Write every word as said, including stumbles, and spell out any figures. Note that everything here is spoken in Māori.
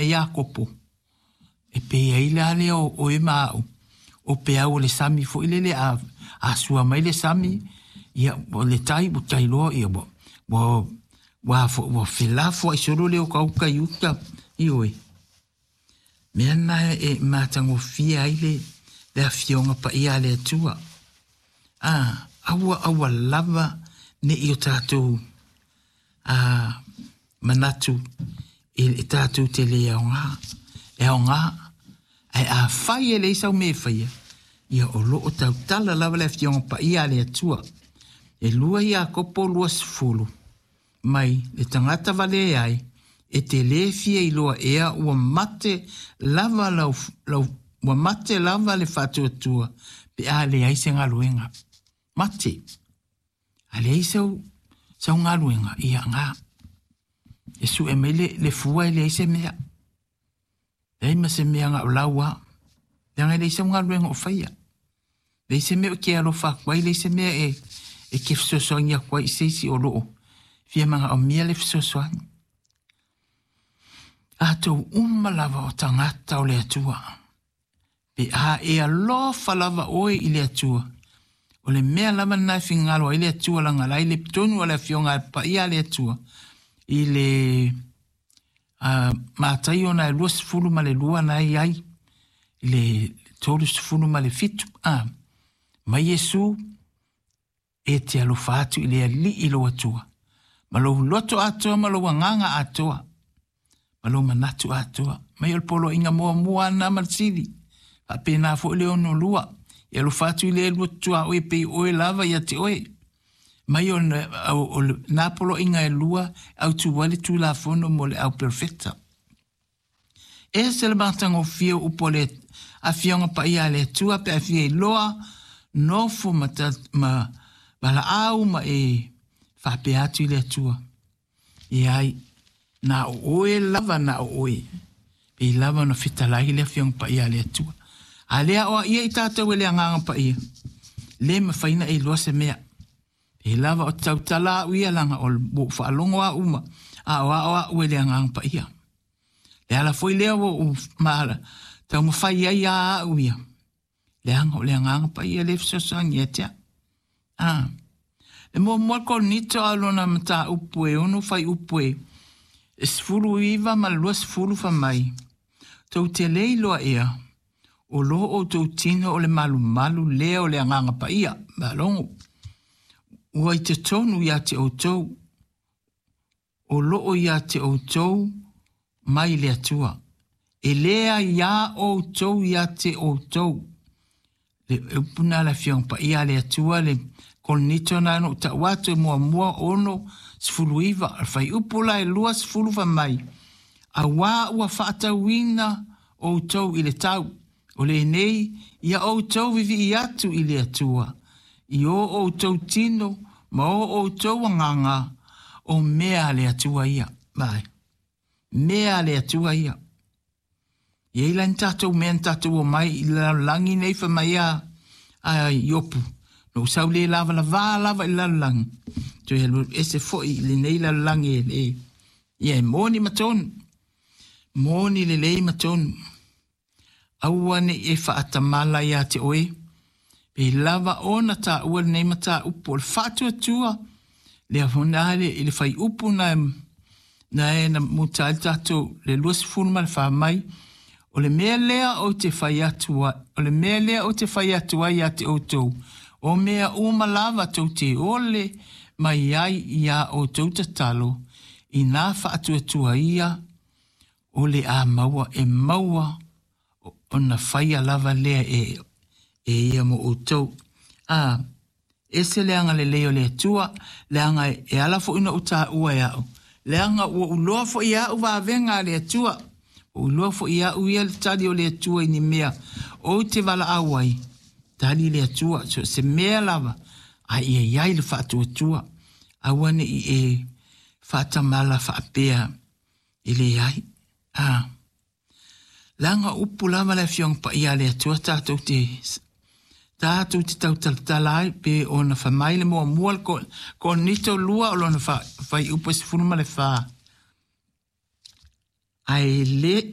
me Jakopo. E pe ai la le o, o e mau. O pe au le sami fo ile le a, a sua mai le sami. Ia, o le tai, o tai loa, ia, bo, bo, wa fo, wa fila fo i soro le o kauka iuta, i oe. Mea na e matango fia ile, le a fionga pa ia le atua. Ah, awa, awa lava, ne i o tātou, ah, manatu, i tātou te le au ngā, e au ngā, ai a whai e le isau me whaia, ia o lo o tau tala lava le fionga pa ia le atua, e lua ia kopo lua sifulu, mai le tangata vale ai, e te le fia i loa ea ua mate lava lau, lau ua mate lava le whātua tua, pe a le aise ngā luenga. Mate, a le aisau, sau ngā luenga, ia ngā, e su e mele le fua e le aise mea, le aima se mea ngā ulaua, le ngā le aisau ngā luenga o whaia, le aise mea o ke alo whakwai, le aise mea e, e ke fisosoangia kwa i seisi o loo, fia manga o mea le fisosoangia. A tau umalawa o tangata o le atua. Pe a e alofa lava oe i le atua. O le mea lava nai fingalo i le atua langa lai le pitonu o le fionga pa ia le atua. I le uh, mātai o nai lua sifuru ma le lua nai ai. I le tolu sifuru ma le fitu. Ah, ma Yesu e te alofa atu i le ali i lo atua. Ma lo loto atua ma lo wanganga atua. Malo manatu atua. Mai ol polo inga mua mua na marsili. A pena fo le ono lua. E lo fatu le lua tua oe pe oe lava ia te oe. Mai ol na polo inga e lua au tu wale tu la fono mo le au perfecta. E se le matango fio upo le a fionga pa ia le tua pe a fie loa no fo mata ma bala au ma e fa pe atu le tua. E ai na oe lava na oe. Pe lava na fitalai le fiong pa ia le atua. A lea oa ia i tātou e le anganga pa ia. Le ma whaina e loa se mea. Pe lava o tau tala uia langa o bo whaalongo a uma. A oa oa ue le anganga pa ia. Le ala foi lea o u maala. Tau ma whai ai a uia. Le anga o le anganga pa ia le fisosangi e tea. Ah. Le mo mwako nito alona mata upue. Ono whai upue. E sfuru iwa ma lua sfuru fa mai. Tau te lei loa ea. O lo o tau tino o le malu malu lea o le anganga pa ia. Malongo. Ua i te tonu ia te outou. O lo o ia te outou mai le atua. E lea ia outou ia te outou. Le upuna la fiong pa ia le atua le kolnito na no ta watu mua mua ono sfulu iwa, al fai upula e lua sfulu wa mai. A wā ua whaata wina o tau i le tau. O le nei, ia o tau vivi i atu i le atua. I o o tau tino, ma o o tau anganga, o mea le atua ia. Mai. Mea le atua ia. Ia ila ni tatou mea ni tatou o mai, i la langi nei fa mai a, a iopu. No sau le lava la vā lava i la langi. Tu e ese foi le nei la langi e le. Ia e moni matonu. Moni le lei matonu. Awane e whaatamala ia te oe. Pe lava ona ta ua nei mata upo. Le whaatua tua. Le ahonare i le whai upo na na e na muta al tato le luas funuma le wha mai. O le mea lea o te whai atua. O le mea lea o te whai atua ia te outou. O mea uma lava tau te ole mai ai ia o tau tatalo. I nā whaatua tua ia. O le a maua e maua. O na whaia lava lea e, e ia mo o tau. Ah, ese leanga le leo le tua, leanga e alafo ina uta ua iau. Leanga ua uloa fo iau wa venga le tua. O uloa fo iau ia le tali o le tua ini mea. O te wala awai, tali le tua, so se mea lava, a ia iai le whaatua tua. Awane i e whaatamala whaapea i le iai. Ah, langa upu lava le fiong pa ia le atua tātou te tātou te tau talai pe o na whamaile mua mua ko, ko nito lua o lona whai upu e sifuruma le wha. Ai le